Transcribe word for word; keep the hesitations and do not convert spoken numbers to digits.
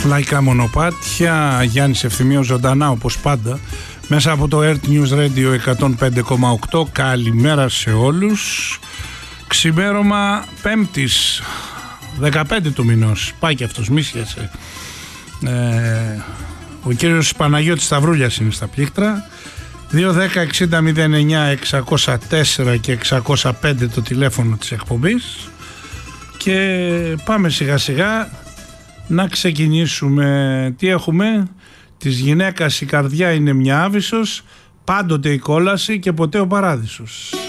Λαϊκά μονοπάτια, Γιάννης Ευθυμίος ζωντανά όπως πάντα μέσα από το Earth News Radio εκατόν πέντε κόμμα οκτώ. Καλημέρα σε όλους. Ξημέρωμα Πέμπτης δεκαπέντε του μηνός. Πάει και αυτός, μη σχέσε. ε, Ο κύριος Παναγιώτης Σταυρούλιας είναι στα πλήκτρα. Δύο δέκα εξήντα μηδέν εννιά εξακόσια τέσσερα και εξακόσια πέντε το τηλέφωνο της εκπομπής. Και πάμε σιγά σιγά να ξεκινήσουμε. Τι έχουμε? Της γυναίκας η καρδιά είναι μια άβυσσος, πάντοτε η κόλαση και ποτέ ο παράδεισος.